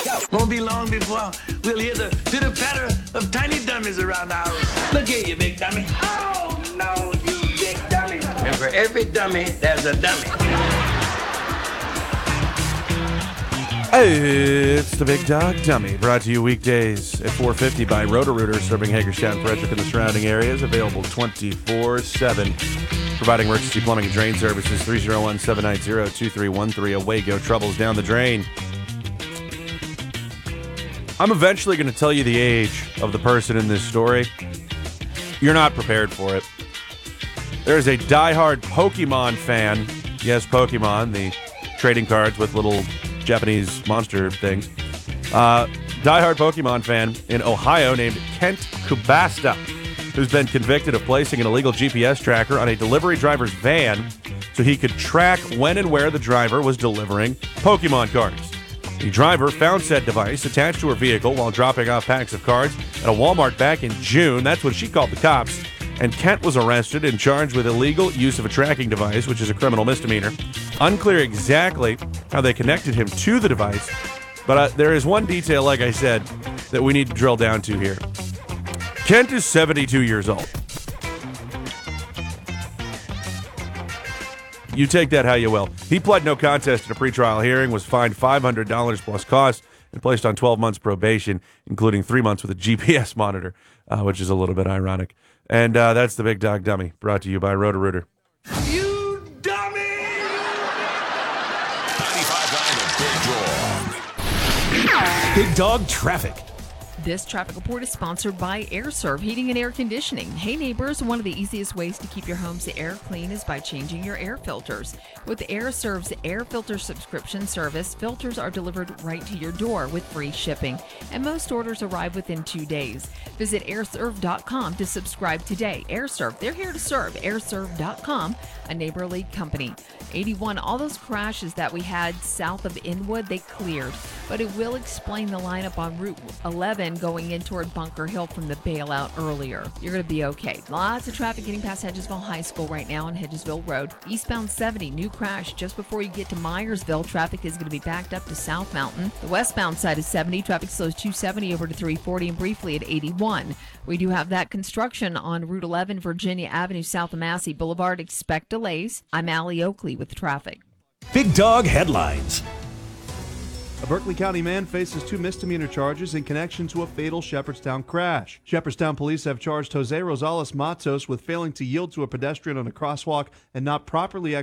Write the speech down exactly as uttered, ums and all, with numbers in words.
Won't be long before we'll hear the pitter-patter of tiny dummies around the house. Look here, you big dummy. Oh, no, you big dummy. And for every dummy, there's a dummy. It's the Big Dog Dummy, brought to you weekdays at four fifty by Roto-Rooter, serving Hagerstown, Frederick, and the surrounding areas. Available twenty-four seven, providing emergency plumbing and drain services. Three oh one, seven nine zero, two three one three. Away go troubles down the drain. I'm eventually going to tell you the age of the person in this story. You're not prepared for it. There is a diehard Pokemon fan. Yes, Pokemon, the trading cards with little Japanese monster things. Uh, diehard Pokemon fan in Ohio named Kent Kubasta, who's been convicted of placing an illegal G P S tracker on a delivery driver's van so he could track when and where the driver was delivering Pokemon cards. The driver found said device attached to her vehicle while dropping off packs of cards at a Walmart back in June. That's when she called the cops. And Kent was arrested and charged with illegal use of a tracking device, which is a criminal misdemeanor. Unclear exactly how they connected him to the device, but uh, there is one detail, like I said, that we need to drill down to here. Kent is seventy-two years old. You take that how you will. He pled no contest in a pretrial hearing, was fined five hundred dollars plus costs, and placed on twelve months probation, including three months with a G P S monitor, uh, which is a little bit ironic. And uh, that's the Big Dog Dummy, brought to you by Roto-Rooter. You dummy! ninety-five point nine Big Dog. Big Dog Traffic. This traffic report is sponsored by AirServe Heating and Air Conditioning. Hey neighbors, one of the easiest ways to keep your home's air clean is by changing your air filters. With AirServe's air filter subscription service, filters are delivered right to your door with free shipping, and most orders arrive within two days. Visit air serve dot com to subscribe today. AirServe, they're here to serve. air serve dot com, a neighborly company. eighty-one, all those crashes that we had south of Inwood, they cleared, but it will explain the lineup on Route eleven going in toward Bunker Hill from the bailout earlier. You're going to be okay. Lots of traffic getting past Hedgesville High School right now on Hedgesville Road. Eastbound seventy, new crash just before you get to Myersville. Traffic is going to be backed up to South Mountain. The westbound side is seventy. Traffic slows two seventy over to three forty and briefly at eighty-one. We do have that construction on Route eleven, Virginia Avenue, south of Massey Boulevard. Expect delays. I'm Allie Oakley with traffic. Big Dog Headlines. A Berkeley County man faces two misdemeanor charges in connection to a fatal Shepherdstown crash. Shepherdstown police have charged Jose Rosales Matos with failing to yield to a pedestrian on a crosswalk and not properly